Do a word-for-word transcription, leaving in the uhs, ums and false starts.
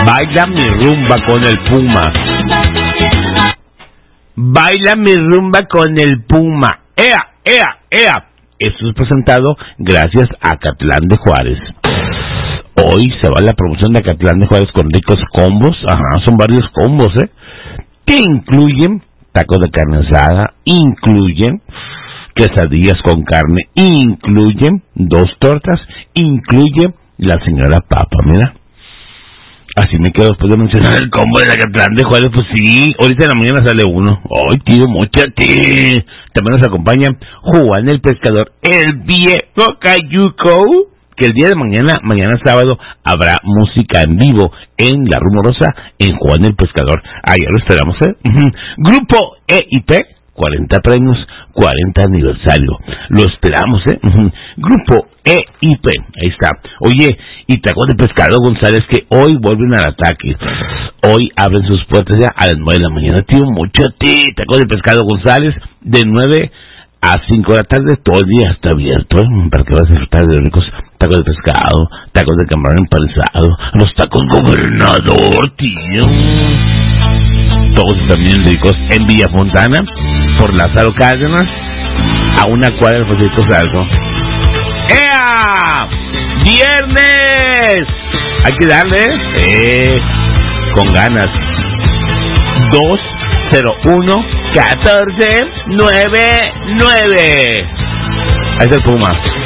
Baila mi rumba con el Puma. Baila mi rumba con el Puma. ¡Ea, ea, ea! Esto es presentado gracias a Acatlán de Juárez. Hoy se va la promoción de Acatlán de Juárez con ricos combos. Ajá, son varios combos, ¿eh? Que incluyen tacos de carne asada, incluyen quesadillas con carne, incluyen dos tortas, incluye la señora papa, mira. Así me quedo después de mencionar el combo de Acatlán de Juárez. Pues sí, ahorita en la mañana sale uno. ¡Ay, tío, mochate! También nos acompaña Juan el Pescador, el viejo cayuco, que el día de mañana, mañana sábado, habrá música en vivo en La Rumorosa, en Juan el Pescador. Ahí lo esperamos, ¿eh? Grupo E I P, cuarenta premios, cuarenta aniversario. Lo esperamos, ¿eh? Grupo E I P, ahí está. Oye, y Tacos de Pescado González, que hoy vuelven al ataque. Hoy abren sus puertas ya a las nueve de la mañana, tío, mucho ti. Tacos de Pescado González, de nueve a cinco de la tarde, todo el día está abierto, ¿eh? Para que vas a disfrutar de ricos tacos de pescado, tacos de camarón empanizado, los tacos gobernador, tío. Todos están bien ricos en Villa Fontana, por Lázaro Cárdenas, a una cuadra del Francisco Salgo. ¡Ea! ¡Viernes! Hay que darle, eh, con ganas. dos cero uno catorce noventa y nueve. Ahí está el Puma.